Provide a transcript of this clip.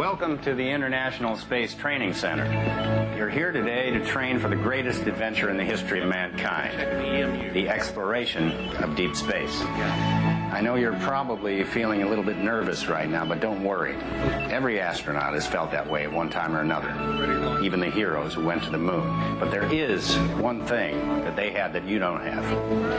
Welcome to the International Space Training Center. You're here today to train for the greatest adventure in the history of mankind, the exploration of deep space. I know you're probably feeling a little bit nervous right now, but don't worry. Every astronaut has felt that way at one time or another, even the heroes who went to the moon. But there is one thing that they had that you don't have.